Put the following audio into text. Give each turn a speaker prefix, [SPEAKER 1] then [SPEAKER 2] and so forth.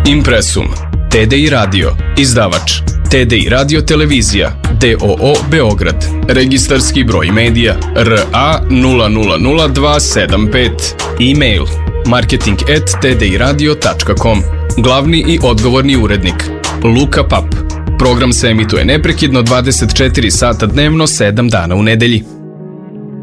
[SPEAKER 1] Impresum, TDI Radio, izdavač, TDI Radio Televizija, DOO Beograd, registarski broj medija RA 000275, e-mail marketing@tdiradio.com, glavni i odgovorni urednik Luka Pap. Program se emituje neprekidno 24 sata dnevno, 7 dana u nedelji.